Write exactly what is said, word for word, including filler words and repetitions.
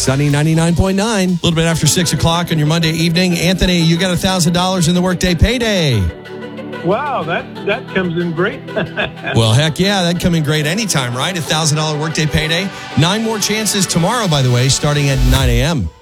Sunny ninety-nine point nine. A little bit after six o'clock on your Monday evening. Anthony, you got one thousand dollars in the Workday Payday. Wow, that, that comes in great. Well, heck yeah, that'd come in great anytime, right? one thousand dollars Workday Payday. Nine more chances tomorrow, by the way, starting at nine a.m.